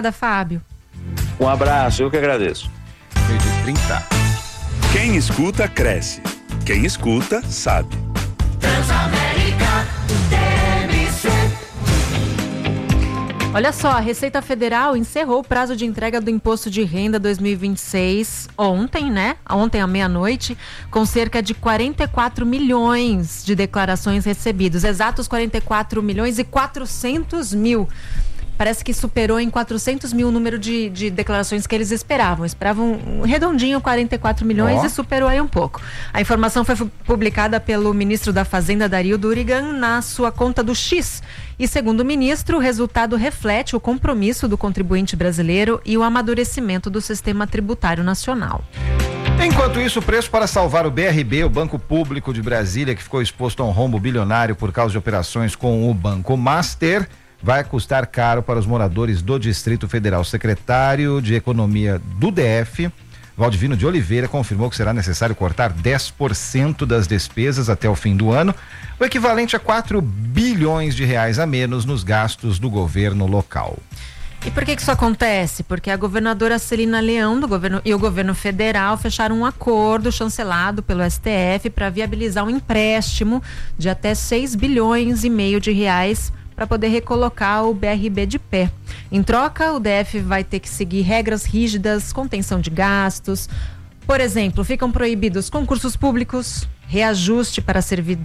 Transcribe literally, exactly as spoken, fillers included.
Fábio. Um abraço, eu que agradeço. De trinta. Quem escuta, cresce. Quem escuta, sabe. Transamérica T M C. Olha só, a Receita Federal encerrou o prazo de entrega do Imposto de Renda dois mil e vinte e seis ontem, né? Ontem à meia-noite, com cerca de quarenta e quatro milhões de declarações recebidas. Exatos quarenta e quatro milhões e quatrocentos mil. Parece que superou em quatrocentos mil o número de, de declarações que eles esperavam. Esperavam um redondinho quarenta e quatro milhões oh. e superou aí um pouco. A informação foi publicada pelo ministro da Fazenda, Dario Durigan, na sua conta do X. E segundo o ministro, o resultado reflete o compromisso do contribuinte brasileiro e o amadurecimento do sistema tributário nacional. Enquanto isso, o preço para salvar o B R B, o Banco Público de Brasília, que ficou exposto a um rombo bilionário por causa de operações com o Banco Master, vai custar caro para os moradores do Distrito Federal. O secretário de Economia do D F, Valdivino de Oliveira, confirmou que será necessário cortar dez por cento das despesas até o fim do ano, o equivalente a quatro bilhões de reais a menos nos gastos do governo local. E por que que isso acontece? Porque a governadora Celina Leão do governo, e o governo federal fecharam um acordo chancelado pelo S T F para viabilizar um empréstimo de até seis bilhões e meio de reais para poder recolocar o B R B de pé. Em troca, o D F vai ter que seguir regras rígidas, contenção de gastos. Por exemplo, ficam proibidos concursos públicos, reajuste para servidores